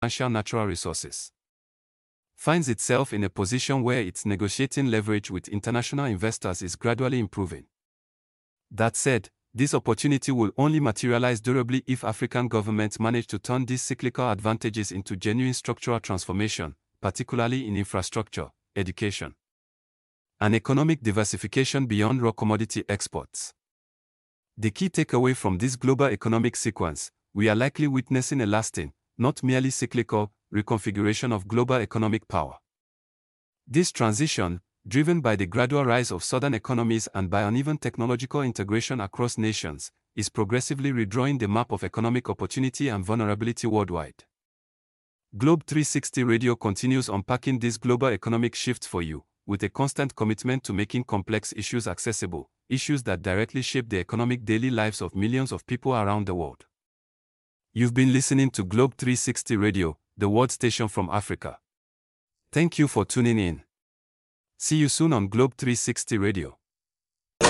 substantial natural resources, finds itself in a position where its negotiating leverage with international investors is gradually improving. That said, this opportunity will only materialize durably if African governments manage to turn these cyclical advantages into genuine structural transformation, particularly in infrastructure, education, and economic diversification beyond raw commodity exports. The key takeaway from this global economic sequence: we are likely witnessing a lasting, not merely cyclical, reconfiguration of global economic power. This transition, driven by the gradual rise of southern economies and by uneven technological integration across nations, is progressively redrawing the map of economic opportunity and vulnerability worldwide. Globe 360 Radio continues unpacking these global economic shifts for you, with a constant commitment to making complex issues accessible, issues that directly shape the economic daily lives of millions of people around the world. You've been listening to Globe 360 Radio, the world station from Africa. Thank you for tuning in. See you soon on Globe 360 Radio.